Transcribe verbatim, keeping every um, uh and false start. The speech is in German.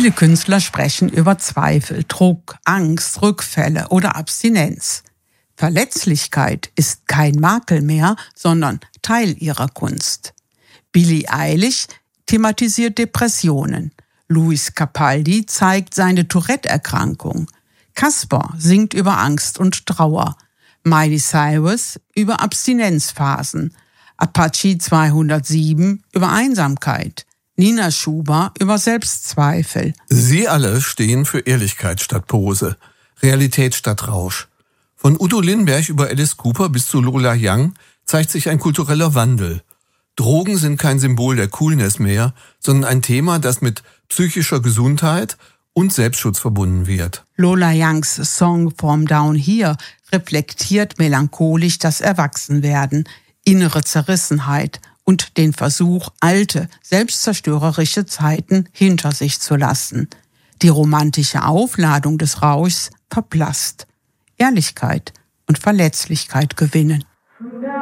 Viele Künstler sprechen über Zweifel, Druck, Angst, Rückfälle oder Abstinenz. Verletzlichkeit ist kein Makel mehr, sondern Teil ihrer Kunst. Billie Eilish thematisiert Depressionen. Lewis Capaldi zeigt seine Tourette-Erkrankung. Casper singt über Angst und Trauer. Miley Cyrus über Abstinenzphasen. Apache zweihundertsieben über Einsamkeit. Nina Schuber über Selbstzweifel. Sie alle stehen für Ehrlichkeit statt Pose, Realität statt Rausch. Von Udo Lindenberg über Alice Cooper bis zu Lola Young zeigt sich ein kultureller Wandel. Drogen sind kein Symbol der Coolness mehr, sondern ein Thema, das mit psychischer Gesundheit und Selbstschutz verbunden wird. Lola Youngs Song From Down Here reflektiert melancholisch das Erwachsenwerden, innere Zerrissenheit und den Versuch, alte, selbstzerstörerische Zeiten hinter sich zu lassen. Die romantische Aufladung des Rauschs verblasst. Ehrlichkeit und Verletzlichkeit gewinnen.